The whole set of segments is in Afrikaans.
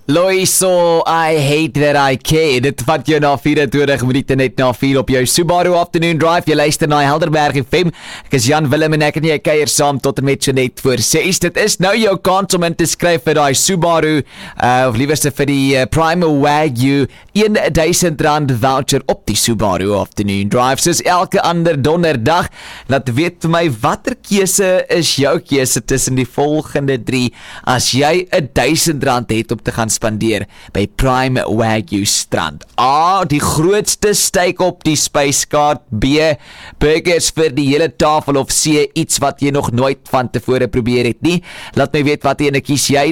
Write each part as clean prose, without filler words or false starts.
Loiso, I hate that I care. Dit vat jou na 24 minute net na 4 op jou Subaru Afternoon Drive. Jy luister na Helderberg FM. Ek is Jan Willem en ek en jy kuier saam tot en met so net voor 6. Dit is nou jou kans om in te skryf vir die Subaru, of liewerste vir die Prime Wagyu R1,000 voucher op die Subaru Afternoon Drive. Soos elke ander donderdag, laat weet vir my watter keuse is jou keuse tussen die volgende 3 as jy R1,000 het om te gaan spandeer by Prime Wagyu strand. A, die grootste steak op die spyskaart. B, burgers vir die hele tafel. Of C, iets wat jy nog nooit van tevore probeer het nie. Laat my weet wat ene kies jy.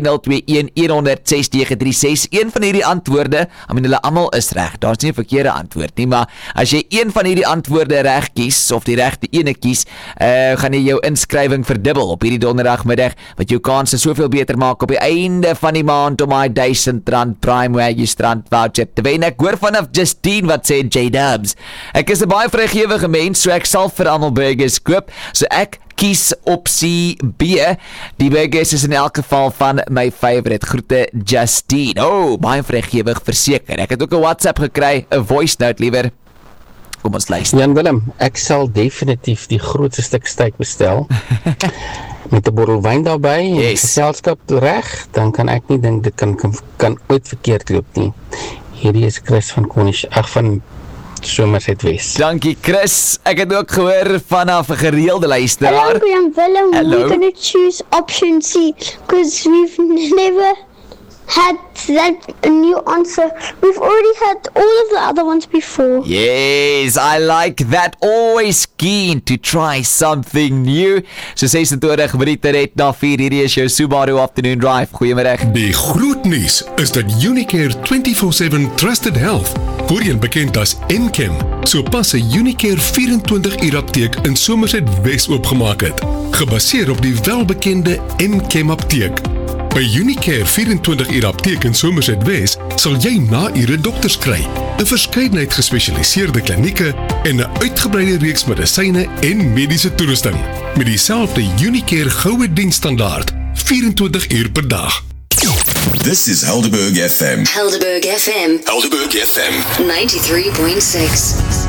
021-100-6936. Een van hierdie antwoorde, hulle almal is reg, daar is nie 'n verkeerde antwoord nie, maar as jy een van hierdie antwoorde reg kies, of die regte ene kies, gaan jy jou inskrywing verdubbel op hierdie donderdagmiddag, wat jou kanse soveel beter maak op die einde van die maand om my R1,000 Prime Wagyu strand voucher te wen. Ek hoor vanaf Justine wat sê J-Dubs. Ek is 'n baie vrygewige mens, so ek sal vir almal burgers koop. So ek kies opsie B. Die burgers is in elk geval van my favorite. Groete Justine. Oh, baie vrygewig verseker. Ek het ook 'n WhatsApp gekry, 'n voice note liewer. Kom ons luister. Jan Willem, ek sal definitief die grootste stuk steak bestel. Met 'n bottel wyn daarbey en Yes. geselskap reg, dan kan ek nie dink dit kan ooit verkeerd loop nie. Hierdie is Chris van van Somerset West. Dankie Chris. Ek het ook gehoor vanaf 'n gereelde luisteraar. Hello, Jan Willem. Hello. We're going to choose option C because we've never had that new answer. We've already had all of the other ones before. Yes, I like that. Always keen to try something new. So 26 minute net na 4, hierdie is jou Subaru Afternoon Drive. Goeiemiddag. Die groot nuus is dat Unicare 24/7 Trusted Health, voorheen bekend as Enchem, so pas 'n Unicare 24-uur apteek in Somerset West oopgemaak het, gebaseer op die welbekende Enchem apteek. By Unicare 24-uur apteek in Somerset West sal jy na-ure dokters kry, 'n verskeidenheid gespesialiseerde klinieke en 'n uitgebreide reeks medisyne en mediese toerusting, met dieselfde Unicare goue diensstandaard, 24 uur per dag. This is Helderberg FM. Helderberg FM. Helderberg FM. 93.6.